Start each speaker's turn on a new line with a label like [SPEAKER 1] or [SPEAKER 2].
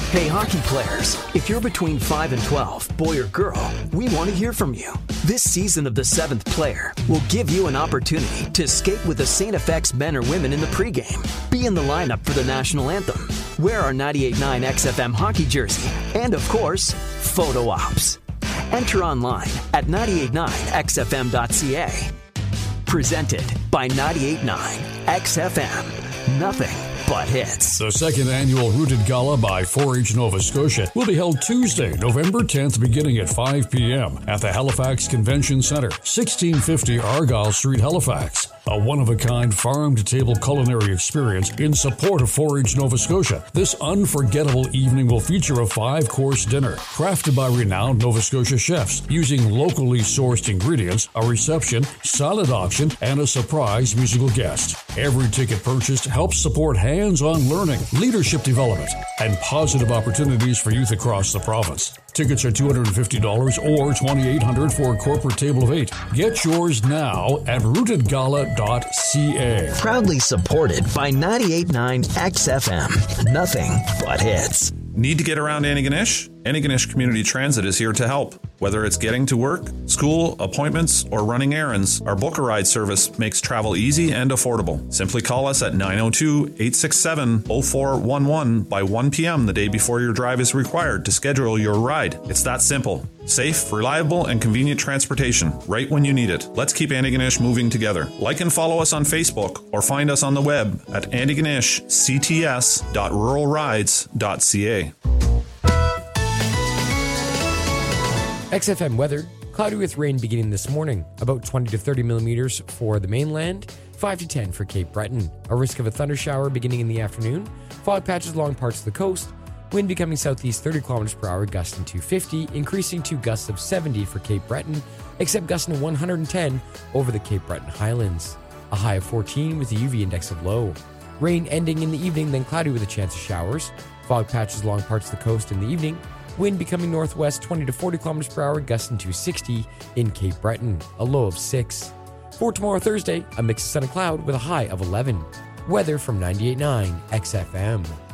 [SPEAKER 1] Hey, hockey players, if you're between 5 and 12, boy or girl, we want to hear from you. This season of The Seventh Player will give you an opportunity to skate with the St. FX men or women in the pregame. Be in the lineup for the national anthem. Wear our 98.9 XFM hockey jersey. And, of course, photo ops. Enter online at 989xfm.ca. Presented by 98.9 XFM. Nothing but hits.
[SPEAKER 2] The second annual Rooted Gala by 4-H Nova Scotia will be held Tuesday, November 10th, beginning at 5 p.m. at the Halifax Convention Centre, 1650 Argyle Street, Halifax. A one-of-a-kind farm-to-table culinary experience in support of 4-H Nova Scotia. This unforgettable evening will feature a 5-course dinner crafted by renowned Nova Scotia chefs using locally sourced ingredients, a reception, salad option, and a surprise musical guest. Every ticket purchased helps support hands-on learning, leadership development, and positive opportunities for youth across the province. Tickets are $250 or $2,800 for a corporate table of 8. Get yours now at rootedgala.ca.
[SPEAKER 1] Proudly supported by 98.9 XFM. Nothing but hits.
[SPEAKER 3] Need to get around Antigonish? Antigonish Community Transit is here to help. Whether it's getting to work, school, appointments, or running errands, our Book a Ride service makes travel easy and affordable. Simply call us at 902-867-0411 by 1 p.m. the day before your drive is required to schedule your ride. It's that simple. Safe, reliable, and convenient transportation right when you need it. Let's keep Antigonish moving together. Like and follow us on Facebook or find us on the web at antigonishcts.ruralrides.ca.
[SPEAKER 4] XFM weather, cloudy with rain beginning this morning, about 20 to 30 millimeters for the mainland, 5 to 10 for Cape Breton. A risk of a thunder shower beginning in the afternoon, fog patches along parts of the coast, wind becoming southeast 30 kilometers per hour, gusting to 50, increasing to gusts of 70 for Cape Breton, except gusting to 110 over the Cape Breton Highlands. A high of 14 with a UV index of low. Rain ending in the evening, then cloudy with a chance of showers, fog patches along parts of the coast in the evening, wind becoming northwest 20 to 40 kilometers per hour, gusting to 60 in Cape Breton, a low of 6. For tomorrow, Thursday, a mix of sun and cloud with a high of 11. Weather from 98.9 XFM.